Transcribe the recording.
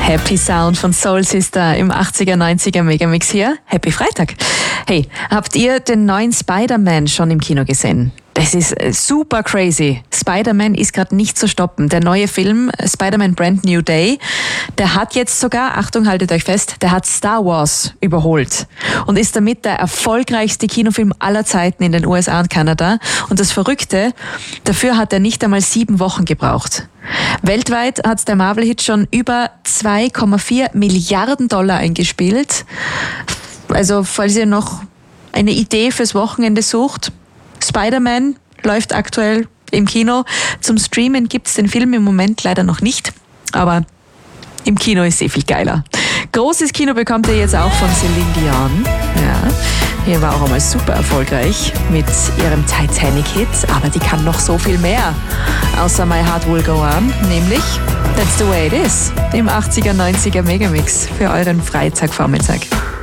Happy Sound von Soul Sister im 80er, 90er Megamix hier. Happy Freitag. Hey, habt ihr den neuen Spider-Man schon im Kino gesehen? Das ist super crazy. Spider-Man ist gerade nicht zu stoppen. Der neue Film Spider-Man Brand New Day, der hat jetzt sogar, Achtung, haltet euch fest, der hat Star Wars überholt und ist damit der erfolgreichste Kinofilm aller Zeiten in den USA und Kanada. Und das Verrückte, dafür hat er nicht einmal 7 Wochen gebraucht. Weltweit hat der Marvel-Hit schon über 2,4 Milliarden Dollar eingespielt. Also, falls ihr noch eine Idee fürs Wochenende sucht, Spider-Man läuft aktuell im Kino. Zum Streamen gibt's den Film im Moment leider noch nicht, aber im Kino ist viel geiler. Großes Kino bekommt ihr jetzt auch von Celine Dion. Ja, hier war auch einmal super erfolgreich mit ihrem Titanic-Hit, aber die kann noch so viel mehr, außer My Heart Will Go On, nämlich That's the Way It Is, im 80er, 90er Megamix für euren Freitagvormittag.